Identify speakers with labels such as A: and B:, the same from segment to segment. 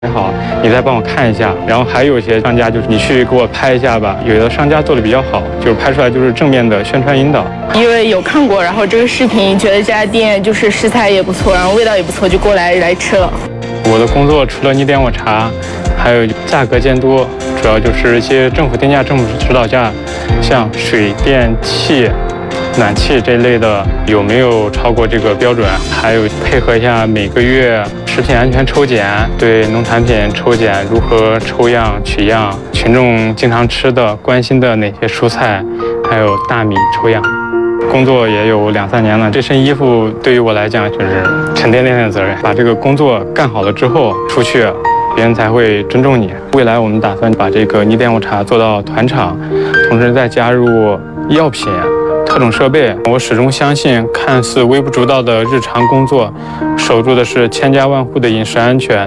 A: 好，你再帮我看一下。然后还有一些商家就是你去给我拍一下吧，有的商家做的比较好，就是拍出来就是正面的宣传引导。
B: 因为有看过，然后这个视频觉得这家店就是食材也不错，然后味道也不错，就过来吃了。
A: 我的工作除了你点我茶，还有价格监督，主要就是一些政府定价、政府指导价，像水电气、暖气这类的有没有超过这个标准，还有配合一下每个月食品安全抽检，对农产品抽检如何抽样取样，群众经常吃的关心的哪些蔬菜，还有大米抽样。工作也有2、3年了，这身衣服对于我来讲就是沉甸甸的责任，把这个工作干好了之后出去，别人才会尊重你。未来我们打算把这个你点我茶做到团场，同时再加入药品、特种设备。我始终相信，看似微不足道的日常工作，守住的是千家万户的饮食安全。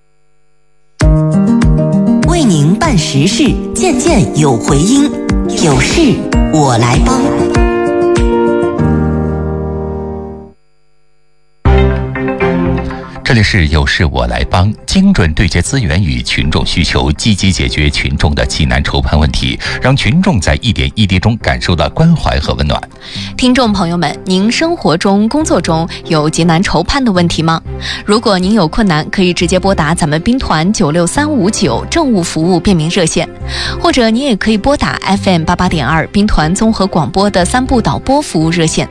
C: 为您办实事，件件有回音，有事我来帮。
D: 这里是有事我来帮，精准对接资源与群众需求，积极解决群众的急难愁盼问题，让群众在一点一滴中感受到关怀和温暖。
E: 听众朋友们，您生活中、工作中有急难愁盼的问题吗？如果您有困难，可以直接拨打咱们兵团96359政务服务便民热线，或者您也可以拨打 FM88.2兵团综合广播的3部导播服务热线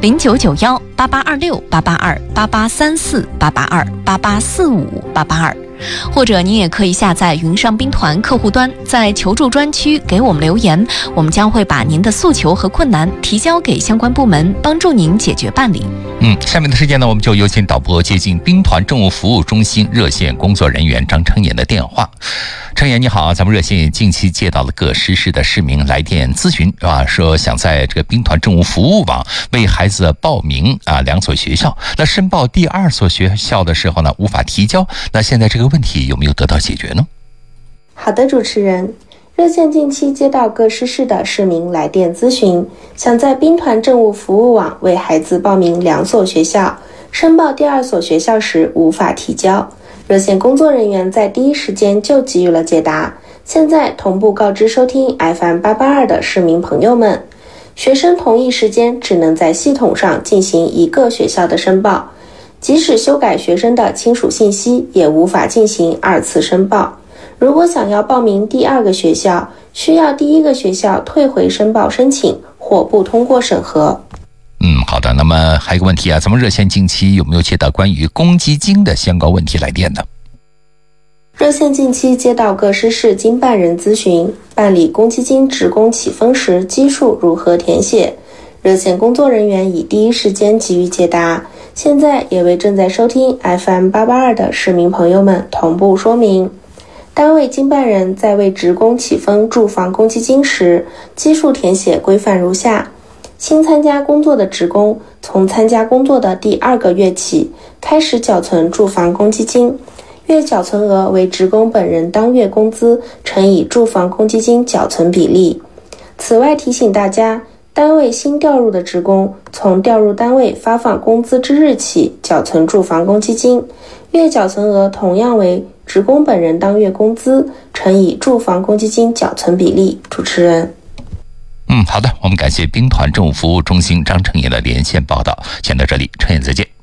E: 0991882688283488288588458882，或者您也可以下载云上兵团客户端，在求助专区给我们留言，我们将会把您的诉求和困难提交给相关部门，帮助您解决办理。
D: 下面的时间呢，我们就有请导播接进兵团政务服务中心热线工作人员张成岩的电话。成岩你好，咱们热线近期接到了各师市的市民来电咨询说想在这个兵团政务服务网为孩子报名2所学校，那申报第2所学校的时候呢无法提交，那现在这个问题有没有得到解决呢？
F: 好的，主持人，热线近期接到各师市的市民来电咨询，想在兵团政务服务网为孩子报名2所学校，申报第2所学校时无法提交。热线工作人员在第一时间就给予了解答，现在同步告知收听 FM882 的市民朋友们，学生同一时间只能在系统上进行1个学校的申报，即使修改学生的亲属信息，也无法进行2次申报。如果想要报名第2个学校，需要第1个学校退回申报申请或不通过审核。
D: 好的，那么还有个问题咱们热线近期有没有接到关于公积金的相关问题来电呢？
F: 热线近期接到各师市经办人咨询，办理公积金职工起分时基数如何填写，热线工作人员已第一时间给予解答，现在也为正在收听 FM882 的市民朋友们同步说明。单位经办人在为职工起分住房公积金时，基数填写规范如下：新参加工作的职工从参加工作的第2个月起开始缴存住房公积金，月缴存额为职工本人当月工资乘以住房公积金缴存比例。此外提醒大家，单位新调入的职工从调入单位发放工资之日起缴存住房公积金，月缴存额同样为职工本人当月工资乘以住房公积金缴存比例。主持人。
D: 好的，我们感谢兵团政务服务中心张成岩的连线报道。先到这里，成岩再见。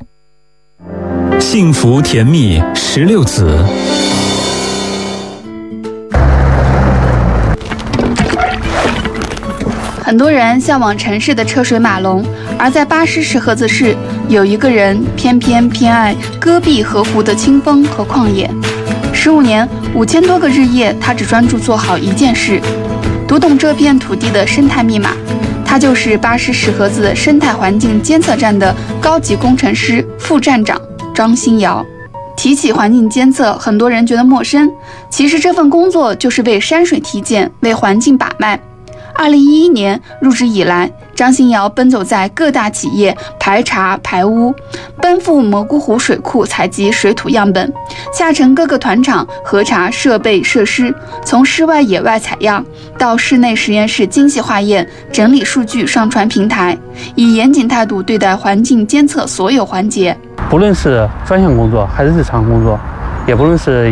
G: 幸福甜蜜16子。
H: 很多人向往城市的车水马龙，而在巴师石河子市，有一个人偏爱戈壁河湖的清风和旷野。15年5000多个日夜，他只专注做好一件事，读懂这片土地的生态密码。他就是巴师石河子生态环境监测站的高级工程师副站长张新瑶。提起环境监测，很多人觉得陌生，其实这份工作就是为山水体检，为环境把脉。2011年入职以来，张新瑶奔走在各大企业排查排污，奔赴蘑菇湖水库采集水土样本，下沉各个团场核查设备设施，从室外野外采样到室内实验室精细化验，整理数据上传平台，以严谨态度对待环境监测所有环节。
I: 不论是专项工作还是日常工作， 也不论是